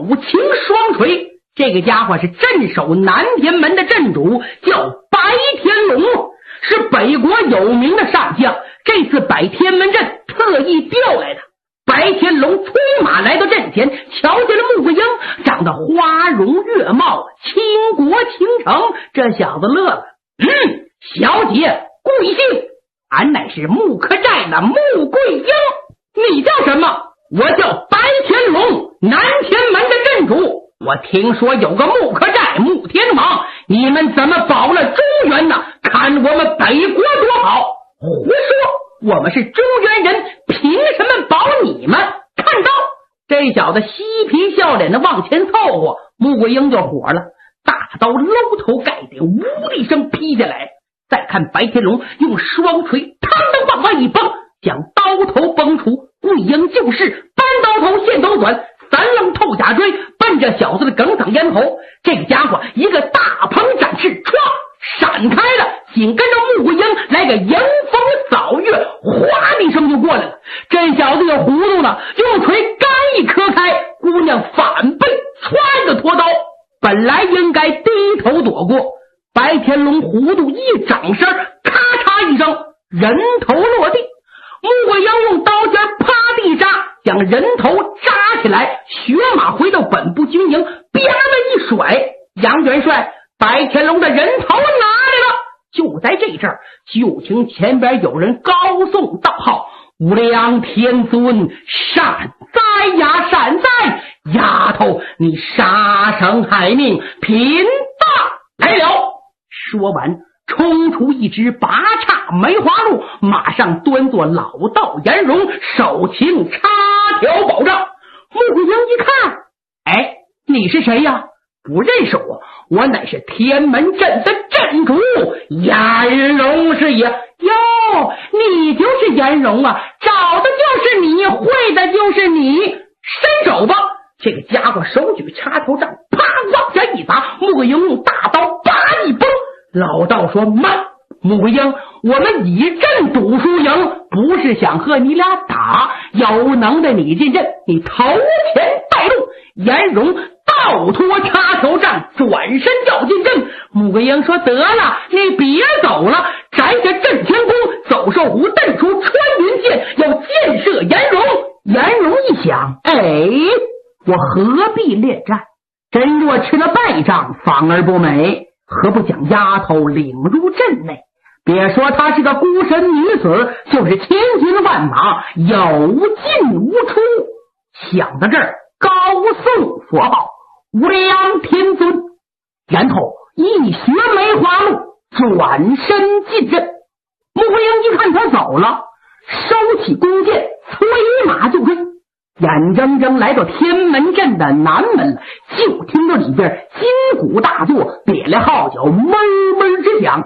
五禽双锤，这个家伙是镇守南天门的镇主，叫白天龙，是北国有名的上将。这次摆天门阵特意调来的。白天龙催马来到阵前，瞧见了穆桂英，长得花容月貌，倾国倾城。这小子乐了，小姐贵姓？俺乃是木柯寨的穆桂英。你叫什么？我叫白天龙，南天门的镇主。我听说有个木柯寨穆天王，你们怎么保了中原呢？看我们北国多好！胡说，我们是中原人，凭什么保你们？看刀！这小子嬉皮笑脸的往前凑合，穆桂英就火了，大刀搂头盖顶，呜的一声劈下来。再看白天龙用双锤嘡嘡往外一崩，将刀头崩出。桂英就是搬刀头现刀短，三棱透甲锥，奔着小子的梗嗓咽喉。这个家伙一个大鹏展翅，唰闪开了，紧跟着穆桂英来个迎风扫月，哗的一声就过来了。这小子也糊涂了，用锤刚一磕开，姑娘反背歘一个脱刀，本来应该低头躲过，白天龙弧度一掌身，咔嚓一声，人头落地。穆桂英用刀尖啪地扎，将人头扎起来，血马回到本部军营，啪的一甩，杨元帅白天龙的人头拿来了。就在这阵儿，就听前边有人高颂道号：无量天尊，善哉呀，善哉！丫头，你杀生害命，贫大来了！说完，冲出一只拔叉梅花鹿，马上端坐老道颜容，手擎插条宝杖。穆桂英一看，哎，你是谁呀？不认识我，我乃是天门镇的镇主颜容是也。哟，你就是颜容啊，找的就是你，会的就是你，伸手吧！这个家伙手举插头杖，啪往下一砸，穆桂英用大刀叭一崩。老道说：慢，穆桂英，我们以阵赌输赢，不是想和你俩打，有能耐你进阵，你头前带路。颜容倒脱插头杖，转身要进阵。穆桂英说：得了，你别走了，摘下镇天弓，走兽弧，蹬出穿云箭，要箭射颜容。颜容一想，哎，我何必恋战？真若吃了败仗，反而不美。何不将丫头领入阵内？别说她是个孤身女子，就是千军万马，有进无出。想到这儿，高颂佛号：无量天尊。然后一学梅花鹿，转身进阵。穆桂英一看他走了，收起弓箭，催马就追。眼睁睁来到天门阵的南门，就听到里边金鼓大作，瘪了号角闷闷直响。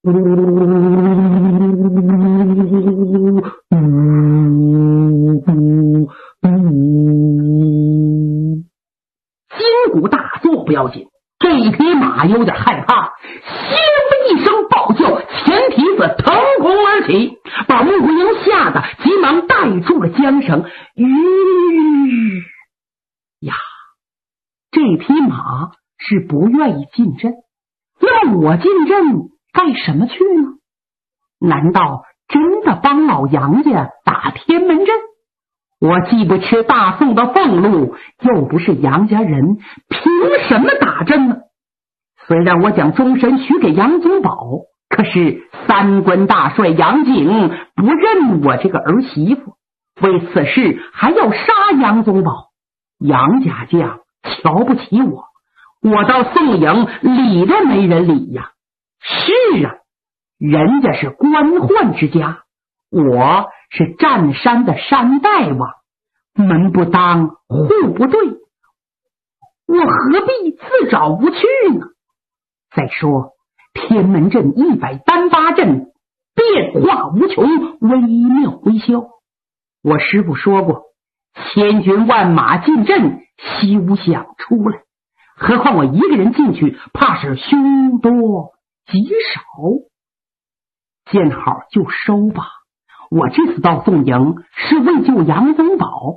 金鼓大作不要紧，这匹马有点害怕，咻一声暴叫，前蹄子腾空而起，把穆桂英吓得急忙带住了缰绳。呀，这匹马是不愿意进阵，那么我进阵干什么去呢？难道真的帮老杨家打天门阵？我既不吃大宋的俸禄，又不是杨家人，凭什么打阵呢？虽然我将终身许给杨宗保，可是三关大帅杨景不认我这个儿媳妇，为此事还要杀杨宗保。杨家将瞧不起我，我到宋营理都没人理呀。是啊，人家是官宦之家，我是占山的山大王，门不当户不对，我何必自找无趣呢？再说天门阵100单八阵，变化无穷，微妙微消。我师父说过，千军万马进阵，休想出来。何况我一个人进去，怕是凶多吉少。见好就收吧，我这次到宋营是为救杨宗保，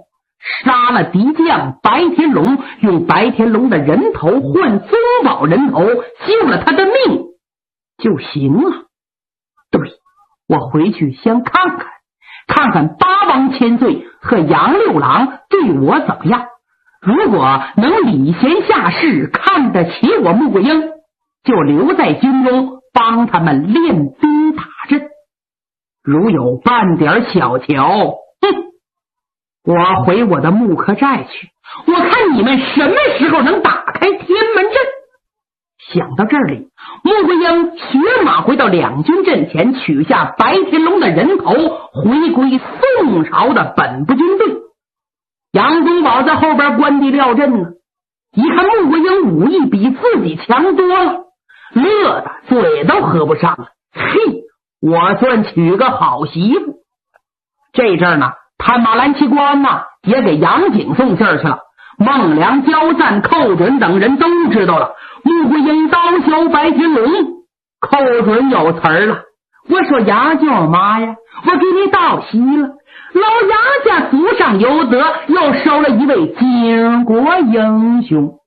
杀了敌将白天龙，用白天龙的人头换宗保人头，救了他的命就行了。对，我回去先看看八王千岁和杨六郎对我怎么样。如果能礼贤下士，看得起我穆桂英，就留在军中帮他们练兵打阵。如有半点小瞧，我回我的木刻寨去，我看你们什么时候能打开天门阵。想到这里，穆桂英血马回到两军阵前，取下白天龙的人头，回归宋朝的本部军队。杨宗保在后边关地料阵呢，一看穆桂英武艺比自己强多了，乐得嘴都合不上了。嘿，我算娶个好媳妇。这阵呢，探马兰奇关呢也给杨景送信儿去了。孟良、焦赞、寇准等人都知道了，穆桂英刀削白天龙。寇准有词儿了，我说杨舅妈呀，我给你道喜了，老杨家祖上有德，又收了一位巾帼英雄。